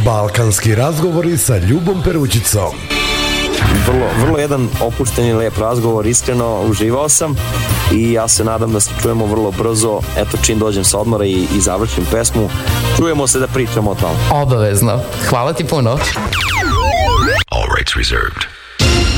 Balkanski razgovori sa Ljubom Perućicom. Vrlo jedan opušten i lep razgovor, iskreno uživao sam i ja se nadam da se čujemo vrlo brzo, eto čim dođem sa odmora i završim pesmu, čujemo se da pričamo o tome. Obavezno, hvala ti puno. All rights reserved.